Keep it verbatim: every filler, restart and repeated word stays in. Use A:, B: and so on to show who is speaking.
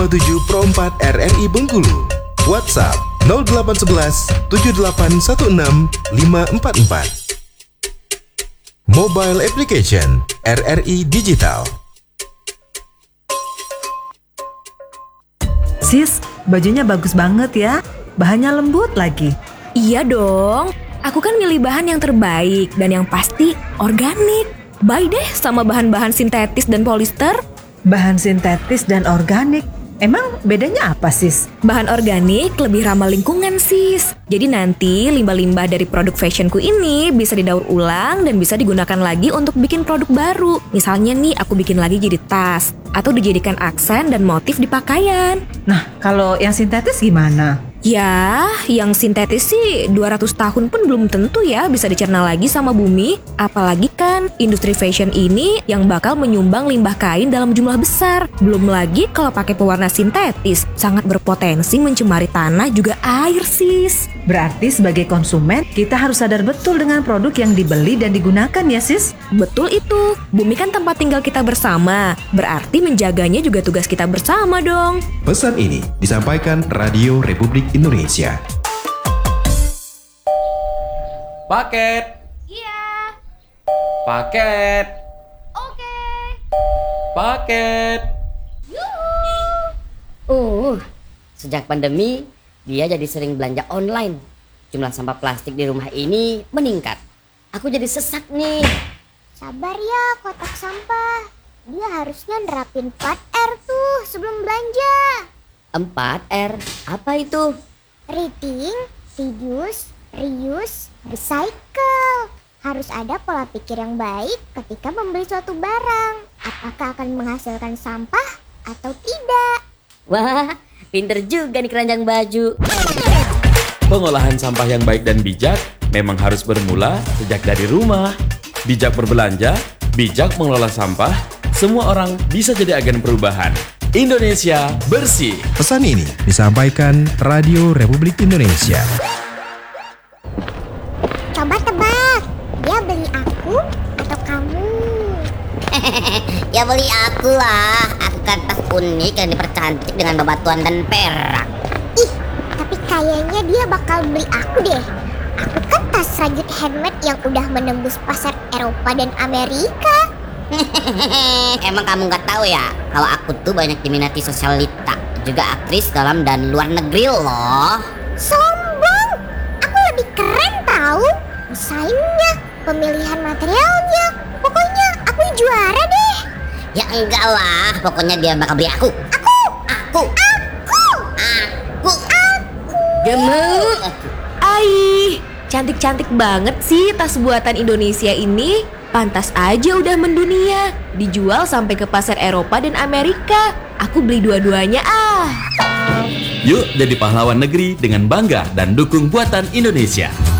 A: tujuh Pro empat R R I Bengkulu. WhatsApp nol delapan satu satu tujuh delapan satu enam lima empat empat. Mobile application R R I Digital.
B: Sis, bajunya bagus banget ya. Bahannya lembut lagi.
C: Iya dong, aku kan milih bahan yang terbaik dan yang pasti organik. Bye deh sama bahan-bahan sintetis dan polister.
B: Bahan sintetis dan organik, emang bedanya apa sis?
C: Bahan organik lebih ramah lingkungan sis. Jadi nanti limbah-limbah dari produk fashionku ini bisa didaur ulang dan bisa digunakan lagi untuk bikin produk baru. Misalnya nih aku bikin lagi jadi tas atau dijadikan aksen dan motif di pakaian.
B: Nah, kalau yang sintetis gimana?
C: Ya, yang sintetis sih dua ratus tahun pun belum tentu ya bisa dicerna lagi sama bumi. Apalagi kan industri fashion ini yang bakal menyumbang limbah kain dalam jumlah besar. Belum lagi kalau pakai pewarna sintetis, sangat berpotensi mencemari tanah juga air sis.
B: Berarti sebagai konsumen, kita harus sadar betul dengan produk yang dibeli dan digunakan ya sis?
C: Betul itu, bumi kan tempat tinggal kita bersama. Berarti menjaganya juga tugas kita bersama dong.
A: Pesan ini disampaikan Radio Republik Indonesia.
D: Paket.
E: Iya.
D: Paket.
E: Oke.
D: Paket.
E: Uh, sejak pandemi, dia jadi sering belanja online. Jumlah sampah plastik di rumah ini meningkat. Aku jadi sesak nih.
F: Sabar ya kotak sampah. Dia harusnya nerapin empat R tuh sebelum belanja.
E: empat R, apa itu?
F: Rethink, reduce, reuse, recycle. Harus ada pola pikir yang baik ketika membeli suatu barang. Apakah akan menghasilkan sampah atau tidak?
E: Wah, pinter juga nih keranjang baju.
D: Pengolahan sampah yang baik dan bijak memang harus bermula sejak dari rumah. Bijak berbelanja, bijak mengelola sampah, semua orang bisa jadi agen perubahan. Indonesia bersih.
A: Pesan ini disampaikan Radio Republik Indonesia.
F: Coba tebak, dia beli aku atau kamu?
E: Ya beli aku lah. Aku kan tas unik yang dipercantik dengan bebatuan dan perak.
F: Ih, tapi kayaknya dia bakal beli aku deh. Aku kan tas rajut handmade yang udah menembus pasar Eropa dan Amerika.
E: Emang kamu nggak tahu ya kalau aku tuh banyak diminati sosialita, juga aktris dalam dan luar negeri loh.
F: Sombong, aku lebih keren tahu. Desainnya, pemilihan materialnya, pokoknya aku juara deh.
E: Ya enggak lah, pokoknya dia bakal beli aku.
F: Aku,
E: Aku,
F: aku,
E: aku,
F: aku.
E: gemuk.
C: Aih, cantik-cantik banget sih tas buatan Indonesia ini. Pantas aja udah mendunia, dijual sampai ke pasar Eropa dan Amerika. Aku beli dua-duanya ah.
D: Yuk jadi pahlawan negeri dengan bangga dan dukung buatan Indonesia.